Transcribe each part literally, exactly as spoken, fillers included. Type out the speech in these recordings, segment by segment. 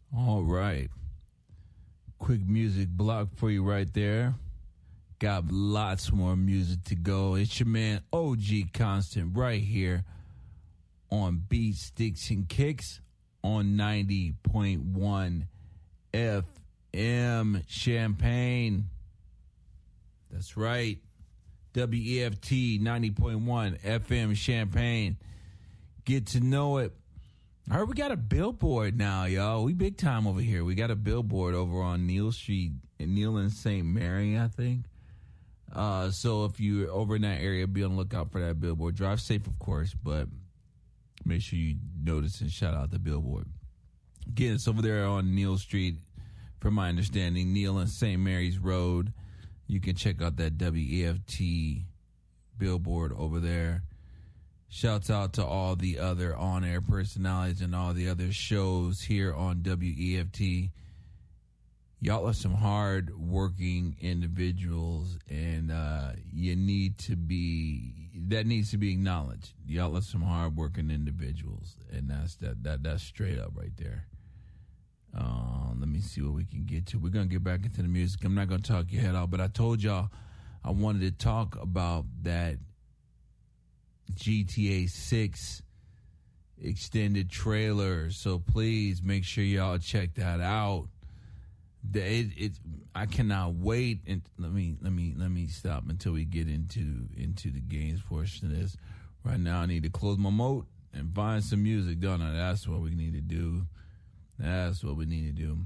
All right. Quick music block for you right there. Got lots more music to go. It's your man O G Constant right here on Beats, Sticks, and Kicks on ninety point one F M Champaign. That's right. W E F T ninety point one F M Champaign. Get to know it. I heard we got a billboard now, y'all. We big time over here. We got a billboard over on Neal Street, Neal and Saint Mary, I think. Uh, so if you're over in that area, be on the lookout for that billboard. Drive safe, of course, but make sure you notice and shout out the billboard. Again, it's over there on Neal Street, from my understanding, Neal and Saint Mary's Road. You can check out that W E F T billboard over there. Shouts out to all the other on-air personalities and all the other shows here on W E F T. Y'all are some hard-working individuals, and uh, you need to be, that needs to be acknowledged. Y'all are some hard-working individuals, and that's that that that's straight up right there. Uh, let me see what we can get to. We're going to get back into the music. I'm not going to talk your head out, but I told y'all I wanted to talk about that G T A six extended trailer, so please make sure y'all check that out. It, it, I cannot wait. And let me let me let me stop until we get into into the games portion of this. Right now, I need to close my moat and find some music, don't I? That's what we need to do. That's what we need to do.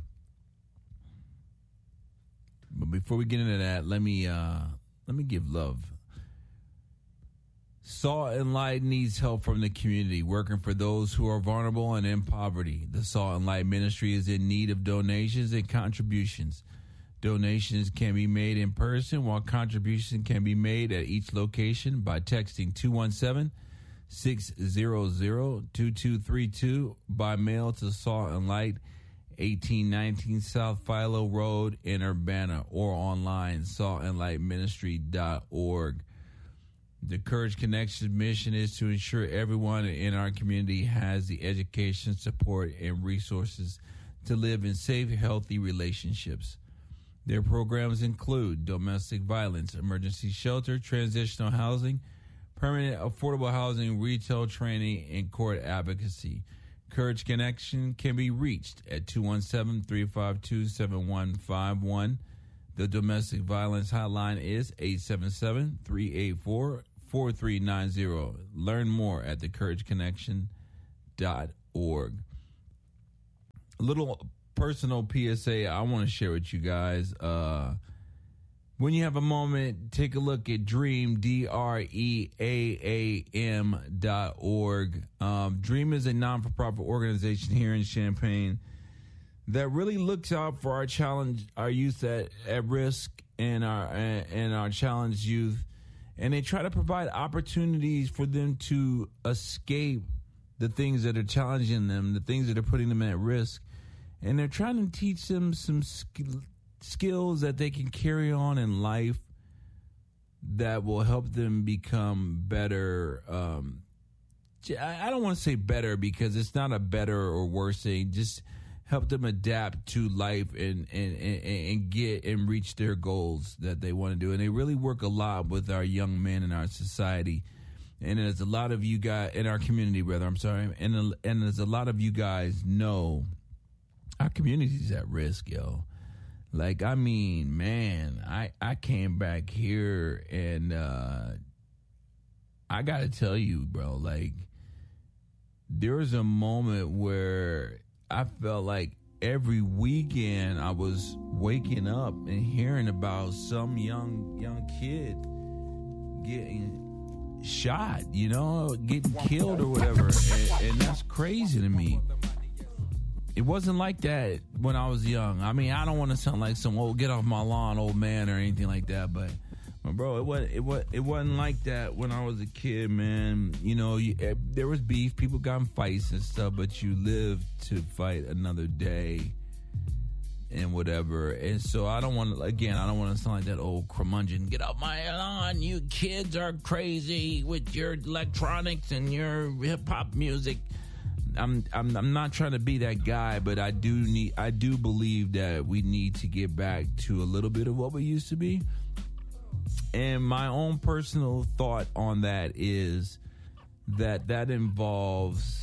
But before we get into that, let me uh, let me give love. Salt and Light needs help from the community, working for those who are vulnerable and in poverty. The Salt and Light Ministry is in need of donations and contributions. Donations can be made in person, while contributions can be made at each location by texting two one seven, six hundred, two two three two by mail to Salt and Light, eighteen nineteen South Philo Road in Urbana, or online, salt and light ministry dot org. The Courage Connection mission is to ensure everyone in our community has the education, support, and resources to live in safe, healthy relationships. Their programs include domestic violence, emergency shelter, transitional housing, permanent affordable housing, retail training, and court advocacy. Courage Connection can be reached at two one seven, three five two, seven one five one. The domestic violence hotline is eight seven seven, three eight four, four three nine zero. Learn more at the courage connection dot org. A little personal P S A I want to share with you guys. Uh, when you have a moment, take a look at Dream, D R E A A M dot org. Um, Dream is a non-for-profit organization here in Champaign that really looks out for our challenge, our youth at, at risk, and our and our challenged youth, and they try to provide opportunities for them to escape the things that are challenging them, the things that are putting them at risk, and they're trying to teach them some sk- skills that they can carry on in life that will help them become better. Um, I don't want to say better because it's not a better or worse thing. Just help them adapt to life and, and, and, and get and reach their goals that they want to do. And they really work a lot with our young men in our society. And there's a lot of you guys in our community, brother, I'm sorry. And, and there's a lot of you guys know our community's at risk, yo. Like, I mean, man, I, I came back here and uh, I got to tell you, bro, like, there was a moment where I felt like every weekend I was waking up and hearing about some young young kid getting shot, you know, getting killed or whatever. And, and that's crazy to me. It wasn't like that when I was young. I mean, I don't want to sound like some old get off my lawn old man or anything like that, but but bro, it wasn't it was it wasn't like that when I was a kid, man. You know, you, eh, there was beef, people got in fights and stuff, but you lived to fight another day and whatever. And so I don't want to, again, I don't want to sound like that old curmudgeon. Get off my lawn, you kids are crazy with your electronics and your hip hop music. I'm I'm I'm not trying to be that guy, but I do need I do believe that we need to get back to a little bit of what we used to be. And my own personal thought on that is that that involves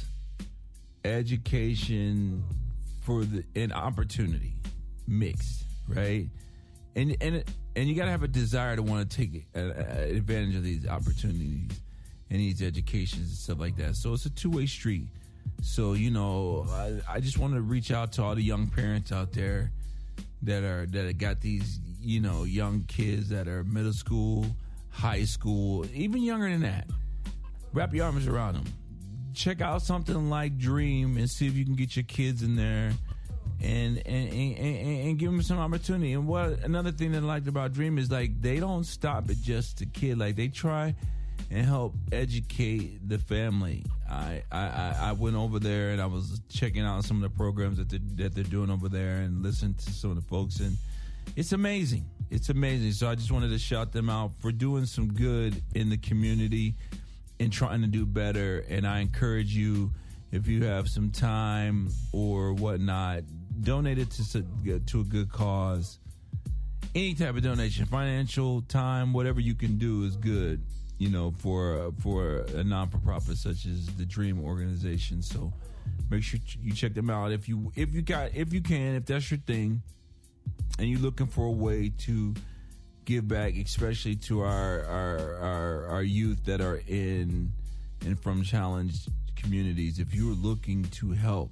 education for the and opportunity mixed, right? And and and you got to have a desire to want to take uh, advantage of these opportunities and these educations and stuff like that. So it's a two-way street. So, you know, I, I just want to reach out to all the young parents out there that are that have got these, you know, young kids that are middle school, high school, even younger than that. Wrap your arms around them. Check out something like Dream and see if you can get your kids in there and and, and, and, and give them some opportunity. And what another thing that I liked about Dream is, like, they don't stop at just the kid. Like, they try and help educate the family. I, I I went over there and I was checking out some of the programs that they're, that they're doing over there and listened to some of the folks, and it's amazing. It's amazing. So I just wanted to shout them out for doing some good in the community and trying to do better. And I encourage you, if you have some time or whatnot, donate it to to a good cause. Any type of donation, financial, time, whatever you can do is good, you know, for for a non-for-profit such as the Dream organization. So make sure you check them out if you if you got if you can, if that's your thing, and you're looking for a way to give back, especially to our our our, our youth that are in and from challenged communities. If you're looking to help,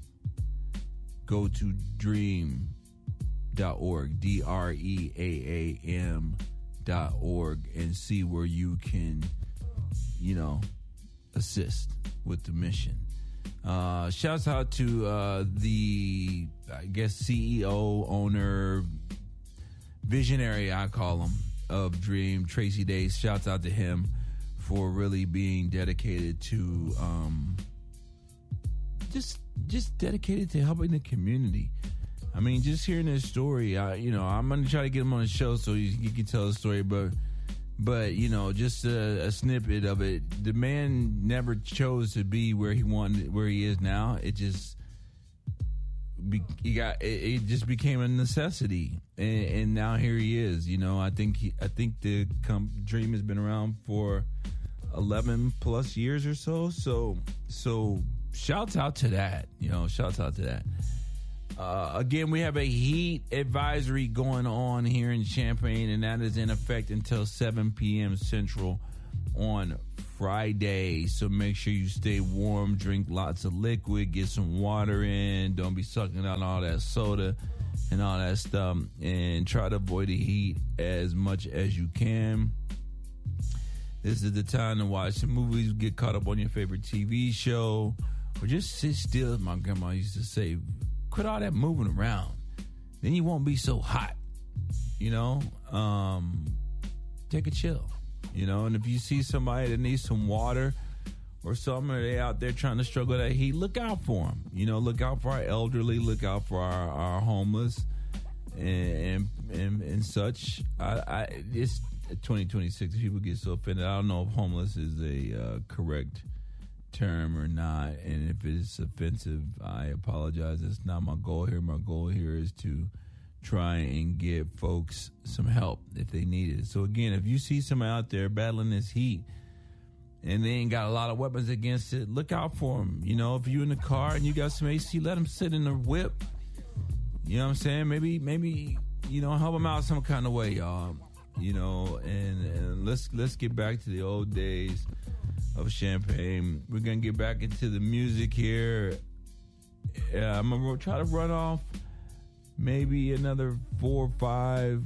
go to dream dot org, D R E A A M dot org, and see where you can, you know, assist with the mission. Uh, shouts out to uh, the, I guess, C E O, owner, visionary, I call him, of Dream, Tracy Days. Shouts out to him for really being dedicated to, um, just just dedicated to helping the community. I mean, just hearing this story, I, you know, I'm going to try to get him on the show so you, you can tell the story, but, but you know, just a, a snippet of it. The man never chose to be where he wanted, where he is now. It just, be, he got, it, it just became a necessity, and, and now here he is. You know, I think, he, I think the com- Dream has been around for eleven plus years or so. So, so shouts out to that. You know, shouts out to that. Uh, again, we have a heat advisory going on here in Champaign, and that is in effect until seven p.m. Central on Friday. So make sure you stay warm, drink lots of liquid, get some water in, don't be sucking out all that soda and all that stuff, and try to avoid the heat as much as you can. This is the time to watch some movies, get caught up on your favorite T V show, or just sit still, as my grandma used to say. Quit all that moving around. Then you won't be so hot, you know? Um, take a chill, you know? And if you see somebody that needs some water or something, or they out there trying to struggle with that heat, look out for them. You know, look out for our elderly, look out for our, our homeless and, and, and such. I, I, it's twenty twenty-six. People get so offended. I don't know if homeless is a uh, correct term or not, and if it's offensive, I apologize. That's not my goal here. My goal here is to try and give folks some help if they need it. So again, if you see somebody out there battling this heat and they ain't got a lot of weapons against it, look out for them. You know, if you're in the car and you got some A C, let them sit in the whip. You know what I'm saying? Maybe, maybe, you know, help them out some kind of way, y'all. You know, and, and let's let's get back to the old days of Champaign. We're gonna get back into the music here. Yeah, I'm gonna try to run off maybe another four or five.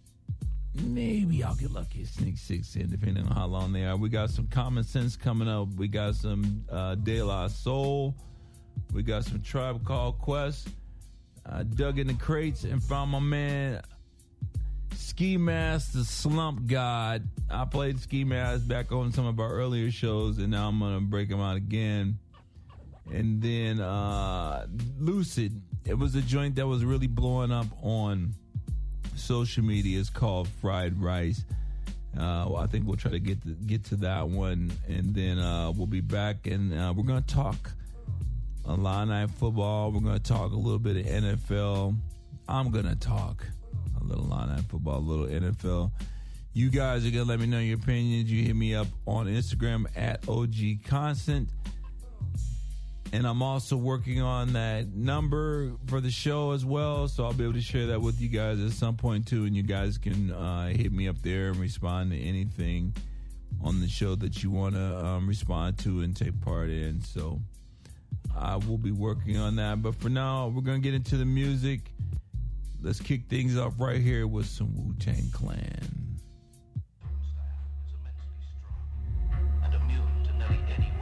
Maybe I'll get lucky and sneak six in, depending on how long they are. We got some Common Sense coming up. We got some uh, De La Soul. We got some Tribe Called Quest. I dug in the crates and found my man Ski Mask, the Slump God. I played Ski Mask back on some of our earlier shows, and now I'm going to break them out again. And then uh, Lucid. It was a joint that was really blowing up on social media. It's called Fried Rice. Uh, well, I think we'll try to get to, get to that one, and then uh, we'll be back, and uh, we're going to talk Illini football. We're going to talk a little bit of N F L. I'm going to talk a little Illini football, a little N F L. You guys are going to let me know your opinions. You hit me up on Instagram at O G Constant. And I'm also working on that number for the show as well, so I'll be able to share that with you guys at some point too, and you guys can uh, hit me up there and respond to anything on the show that you want to um, respond to and take part in. So I will be working on that. But for now, we're going to get into the music. Let's kick things off right here with some Wu-Tang Clan. And immune to nearly any